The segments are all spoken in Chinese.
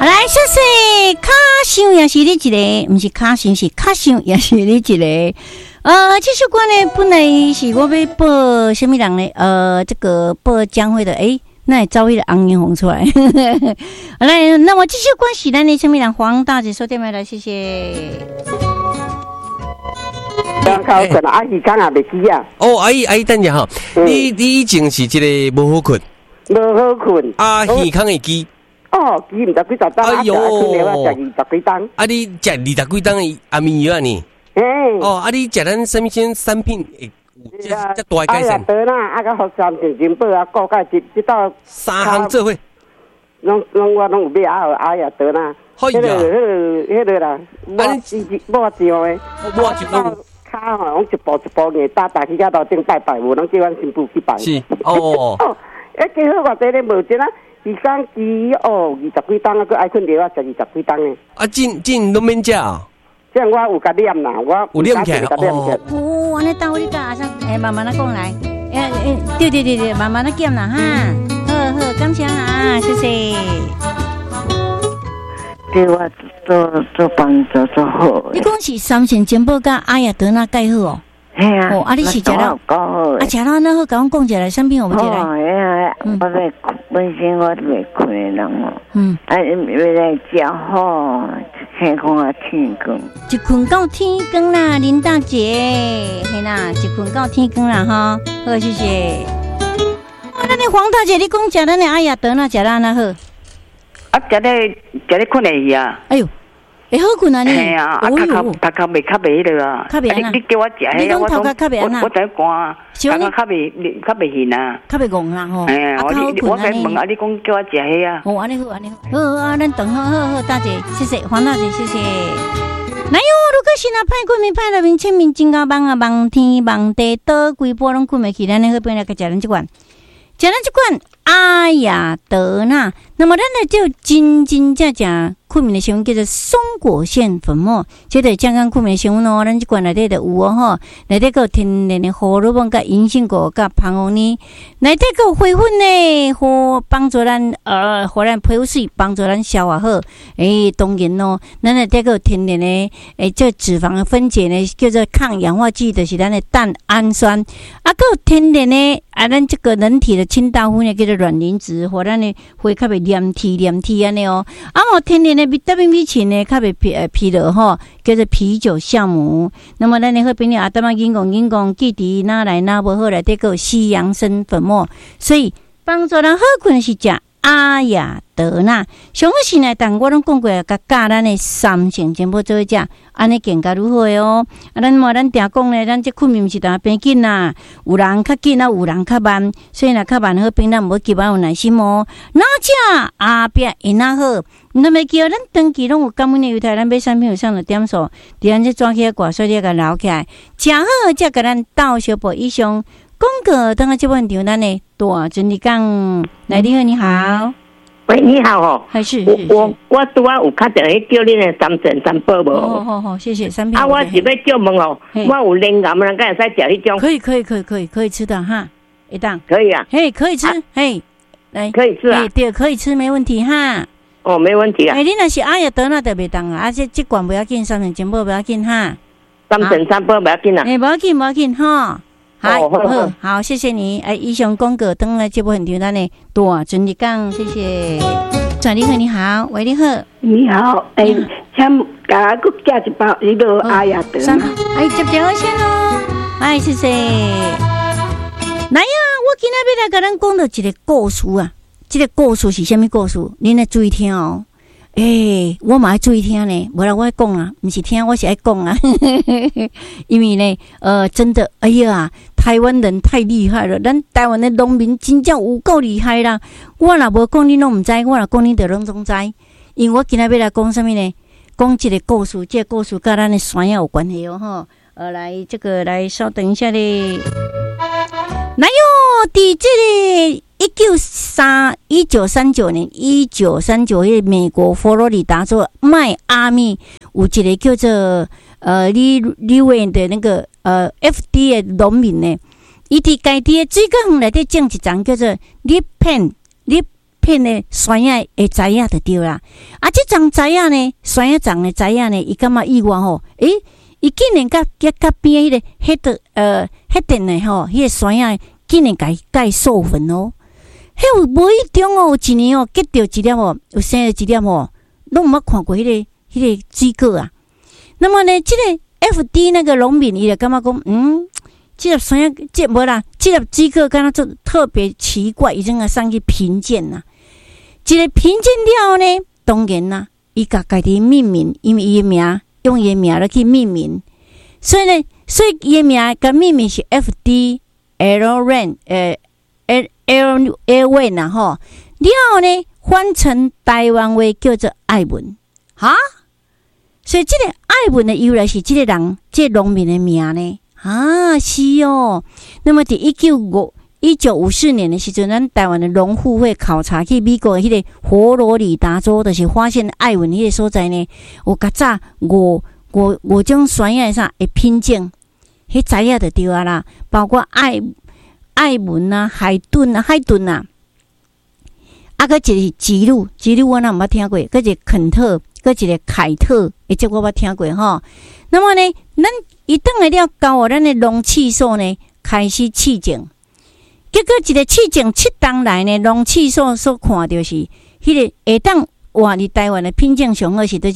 来，谢谢卡想也是你一个，不是卡想是卡想也是你一个。这首歌呢，本来是我要播什么人呢？这个播江蕙的，那也招一个昂烟红出来。好来，那么这首歌是咱的什么人？黄大姐收电话来，谢谢。 阿姨刚也未记啊。 哦，阿姨，等一下哈，你以前是一个无好困， 无好困。 啊，耳孔会记。 哦，记唔得几十单，哎呦，困了我食20几单。啊， 你食20几单的安眠药啊你？哦，啊，你食咱什么些产品会有这大改善？ 得啦，啊个福山健健宝啊，各界一道三项做伙， 我拢有买啊呀得啦。迄个啦，我只诶， 我就拢。 卡吼，我一步硬打去到楼顶拜，有人叫阮新妇去拜。 是哦。 几好偌济咧无钱啊！伊讲20几单啊，佮爱困着我食20几单诶。啊， 真拢免食啊！ 这样我有甲念啦，我有念起来哦。安尼等我你甲阿生，慢慢的讲来。对，慢慢的念啦哈。好，感谢啊，谢谢。 对我做帮助做好。 你讲是三线健保甲阿雅德那介好哦？ 系啊。 哦，啊你是食了？食了那好，甲我讲一下产品有无一个？ 我来本身我袂困的人哦。为来食好，天空啊天光。 一困到天光啦，林大姐，嘿啦，一困到天光啦哈。好，谢谢。咱的黄大姐，你讲食咱的阿雅德那食啦那好？ 啊，食咧困会去啊！ 哎呦，会好困啊你？ 系啊，头壳袂较袂了啊！ 较袂啊！ 你叫我食迄个， 我头壳较袂啊！ 我才寒，头壳较袂现啊！ 较袂戆啦吼！ 哎，我才问啊，你讲叫我食迄啊？ 哦，安尼好，好啊！咱等好，大姐，谢谢黄大姐，谢谢。哪有？如果是那派过面派了面签名真高棒啊，望天望地倒规波拢困袂起，咱好变来个食咱这款。食咱这款阿雅德纳，那么咱呢就真正困眠的成分叫做松果腺粉末，这个健康困眠的成分哦，咱这款内底就有哦吼，内底有天然的荷尔蒙、甲银杏果、甲胖红泥，内底有花粉呢，和帮助咱互咱皮肤水，帮助咱消化好。当然咯，咱内底有天然的这脂肪的分解呢，叫做抗氧化剂，就是咱的蛋氨酸，啊，还有天然的咱这个人体的清道夫呢，叫做卵磷脂，和咱的会较袂黏体安尼哦。天然的WB 群呢，较袂疲劳吼，叫做啤酒酵母。那么咱的好朋友阿达妈硬讲，记伫哪来哪无好内底个西洋参粉末，所以帮助人好困是食阿雅德纳。上好是呢，但我拢讲过，甲教咱的三成全部做一食，安尼更加如何的哦。咱定讲呢，咱这困眠是当变紧啦，有人较紧啊，有人较慢，所以若较慢好朋友，无急啊，有耐心哦。哪只后壁会哪好？那么叫咱长期拢有感恩的犹太，咱买产品有上的点数，伫咱这抓起挂，所以甲留起来，食好才甲咱倒小步以上。广告等下这问题，咱呢大尊你讲，来你好，你好， 喂，你好哦， 还是我拄啊有卡电话叫你的三全三宝无？ 好，谢谢三品。 我是要叫问哦，我有灵感，咱敢会使食迄种？ 可以吃的哈，一档可以啊， 可以吃，来可以吃啊， 对，可以吃，没问题哈。 哦，没问题啊。 你若是阿雅德那就袂当啊，这罐不要紧，三全全部不要紧哈。 三全三宝不要紧啊。 不要紧哈。好，谢谢你。以上广告等来节目现场，咱呢大尊你讲，谢谢。转你好，你好，喂，你好， 你好，请甲我寄一包迄个阿雅德。 接电话先咯。谢谢。来呀，我今仔要来甲咱讲到一个故事啊。这个故事是什么故事？恁来注意听哦。我嘛爱注意听呢，无啦我爱讲啊，不是听，我是爱讲啊。因为呢，真的，哎呀，台湾人太厉害了，咱台湾的农民真正有够厉害啦。我若无讲，你拢唔知；我若讲，你就拢总知。因为我今仔要来讲什么呢？讲一个故事，这个故事跟咱的山野有关系哦，吼。来稍等一下咧。来哟，伫这个1939年，1939年美国佛罗里达州迈阿密有一个叫做李伟的那个FD 的农民呢，伊伫家己的水果园内底种一丛叫做片的酸叶的摘呀就对啦。啊，这张摘呀呢，酸叶长的摘呀呢，伊感觉意外吼，伊竟然甲边迄个迄点的吼，迄个酸叶竟然改授粉哦。迄有无意中哦，有一年哦，结着一粒哦，有生了一粒哦，拢毋捌看过迄个水果啊。那么呢，这个 FD 那个农民伊就感觉讲，这粒酸叶，这无啦，这粒水果敢若就特别奇怪，伊整个上去评鉴呐。一个评鉴了呢，当然啦，伊家己命名，因为伊的名用伊的名来去命名，所以呢，伊的名甲命名是 FD Airwan Airwan 呐吼。了呢，翻成台湾话叫做爱文，哈。所以这个爱文的由来是这个人，这个农民的名呢。啊，是哦。那么在1954年的时阵，咱台湾的农护会考察去美国的迄个佛罗里达州，就是发现爱文迄个所在呢，有较早5种酸叶啥会品种，迄摘叶就对啊啦，包括爱文啊、海顿啊，啊，佮一个吉鲁我哪毋捌听过，佮一个肯特，佮一个凯特，这我捌听过吼。那么呢，咱一等来了交互咱的农试所呢，开始试种。结果一个试种7档来呢，农试所所看到是迄个下当换伫台湾的品种上好是倒一个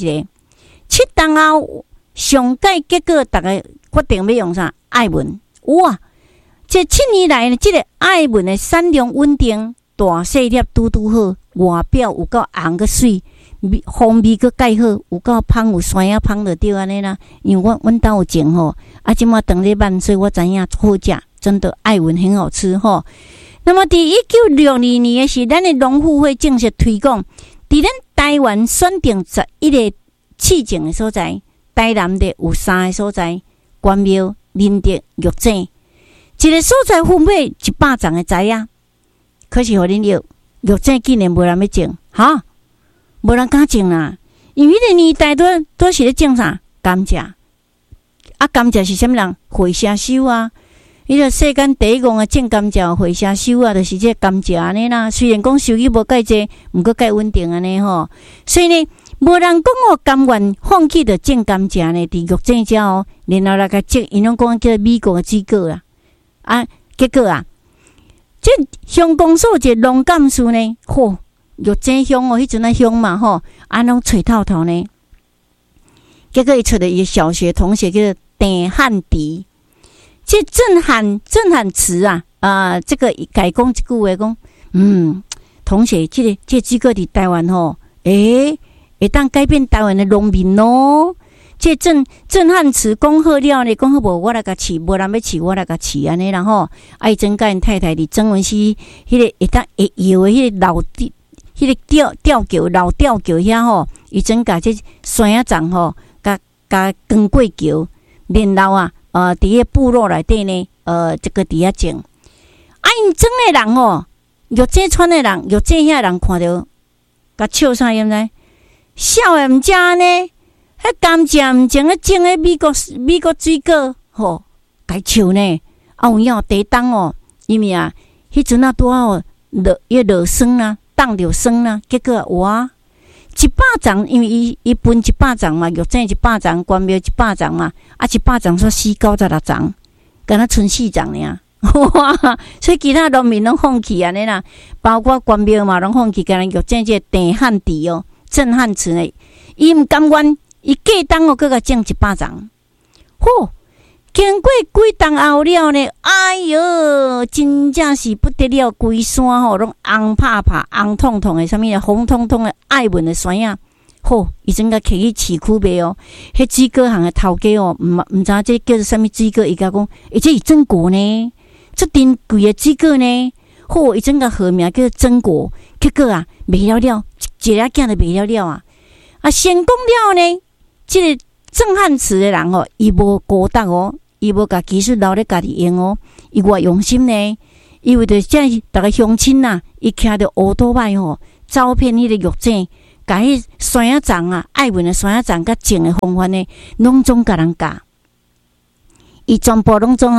7档后上届结果，大家决定要用啥爱文哇！这7年来呢，这个爱文的产量稳定。大细粒拄好，外表有够红个水，风味个介好，有够香，有酸啊香就对安尼啦。因为阮兜有种吼，啊，即马当咧慢，所以我知影好食，真的爱文很好吃吼。那么伫1962年的是咱的农护会正式推广，伫咱台湾选定11个试种的所在，台南的有3个所在，关庙、仁德、玉井，一个所在分配100丛的栽啊。可是，互恁玉井竟然无人要种，哈，无人敢种啦。因为迄个年代都是咧种啥甘蔗，啊，甘蔗是啥物人？回社收啊，迄个世间第一个种甘蔗回社收啊，就是这甘蔗安尼啦。虽然讲收益无介济，毋过介稳定安尼吼。所以呢，无人讲我甘愿放弃着种甘蔗呢，伫玉井遮哦，然后来甲种，因拢讲叫美国的水果啦，啊，结果啊。这乡公所一个农干事呢，玉井乡哦，迄阵乡嘛拢吹透透呢。结果伊出了一个小学同学叫做郑汉迪，这郑汉词啊，这个改讲一句话讲，同学，这个伫台湾会当改变台湾的农民咯。这郑汉祠讲好了呢，讲好无我来甲饲，无人要饲我来甲饲安尼啦吼。伊曾甲因太太伫曾文溪迄个会当会摇的迄个老迄个吊桥老吊桥遐吼，伊曾甲这山仔丛甲光过桥，然后伫迄部落内底呢，这个伫遐种。因种的人玉井村的人，玉井遐人看到，甲笑啥样知？笑诶毋食呢？迄甘蔗毋种咧种咧美国水果该笑呢。有影地当因为迄阵拄好落霜啦，冻着霜啦，结果哇，100丛，因为伊分100丛嘛，玉井100丛，关庙100丛嘛，100丛煞496丛，敢若剩4丛尔。哇！所以其他农民拢放弃安尼啦，包括关庙嘛拢放弃，敢若玉井这郑汉迪郑汉祠呢，伊毋甘愿。伊过冬佮甲种100丛，经过几冬后了呢？哎哟，真正是不得了，规山拢红拍拍、红彤彤的，啥物红彤彤的爱文的山啊！伊真个起去市区卖迄水果行的头家毋知这叫做啥物水果，伊甲讲，这是榛果呢，这珍贵的水果呢。伊真个号名叫做榛果，结果卖了，一个囝就卖了成功了呢。这个郑汉祠的人伊无孤单伊无甲技术留咧家己用伊偌用心呢。伊为着这逐个乡亲伊骑着乌托拜走遍迄个玉井，甲迄山仔丛爱文的山仔丛甲种的方法呢，拢总甲人教。伊全部拢总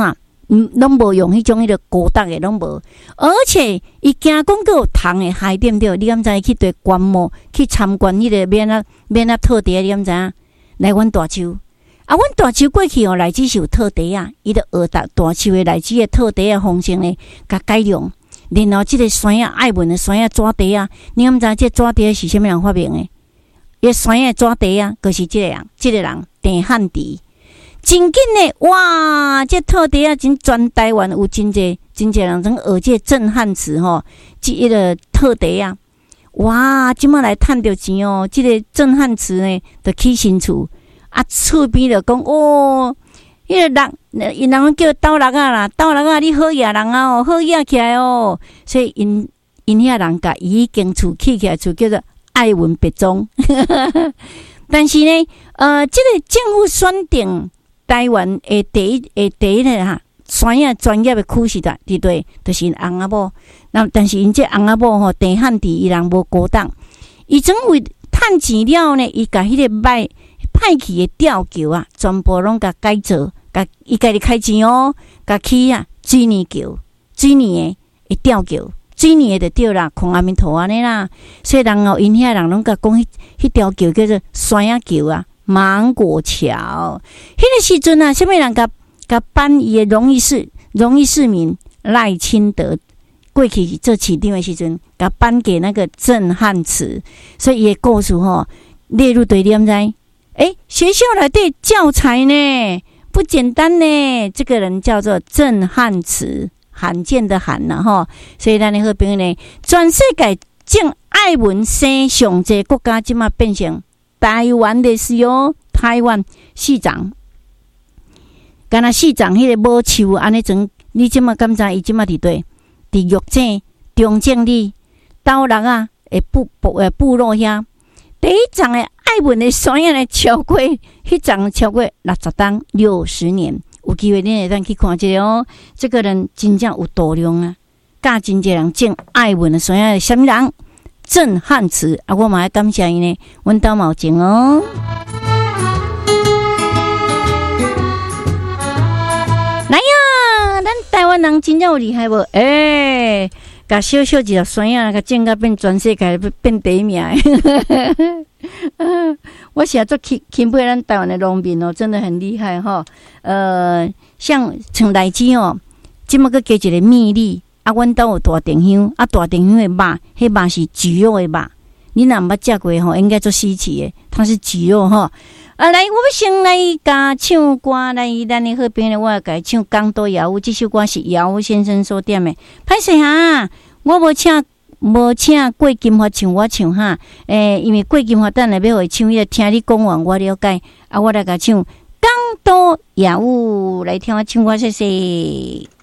拢无用迄种高档的拢无，而且伊惊讲佫有虫的害对毋对？你敢知去对观摩去参观迄个免套地，你敢知影？来阮大树啊，阮大树过去内只是有套地啊，伊就学大树的内只的套地的方式呢，甲改良。然后即个山啊，爱文的山啊，纸地啊，你敢知这纸地是啥物人发明的？伊山啊，纸地啊，就是即个人郑汉迪。真紧的哇！这套地啊，真全台湾有真济人种学这震撼词吼，即一个套地啊，哇！即马来趁着钱哦，即个震撼词呢，就起新厝啊，厝边就讲哦，迄个人，因人叫斗六啊啦，斗六啊，你好野人啊哦，好野起来哦，所以因遐人甲伊间厝起来厝叫做爱文别庄，但是呢，即个政府选定。台湾的第一个哈，山啊专业的区是伫对，就是翁仔某。那但是因这翁仔某吼，郑汉迪伊人无高档，伊总为趁钱了呢，伊甲迄个歹去的吊桥啊，全部拢甲改造，甲伊家己开钱哦，甲起啊水泥桥，水泥的吊桥，水泥的就对啦，空阿弥陀安尼啦。所以然后因遐人拢甲讲迄条桥叫做山啊桥啊。芒果桥，迄个时阵啊，什么人甲颁伊的荣誉市民赖清德过去做市长的时阵，甲颁给那个震撼词，所以伊的故事吼列入对联知？学校内底教材呢不简单呢，这个人叫做震撼词，罕见的罕啦吼，所以咱的好朋友呢，全世界正爱文生上济国家，即马变成。台湾的是哦，台湾市长，敢若市长迄个无树安尼种，你即马敢知伊即马伫对？伫玉井、中正里、斗六啊，部落遐，第一站的爱文的山啊，超过迄站超过60档60年，有机会恁会当去看一下哦。这个人真正有度量啊，教真侪人种爱文的山啊，什么人？震撼词啊！我嘛要感谢伊呢，阮兜毛情哦。来呀，咱台湾人真正有厉害无？甲小一条山啊，甲种甲变全世界变第一名。我现在做钦佩咱台湾的农民哦，真的很厉害哈。像像荔枝哦，即么个加一个蜜粒。啊，阮兜有大丁香，啊，大丁香的肉，迄肉是猪肉的肉，你若毋捌食过吼，应该做稀奇的，它是猪肉吼。来，我要先来甲唱歌，来咱的好朋友，我要甲唱《港都谣》，这首歌是姚先生所点的。歹势哈，我无请郭金华唱，我唱哈。因为郭金华等下要会唱，伊就听你讲完，我了解。啊，我来甲唱《港都谣》，来听我唱歌，谢谢。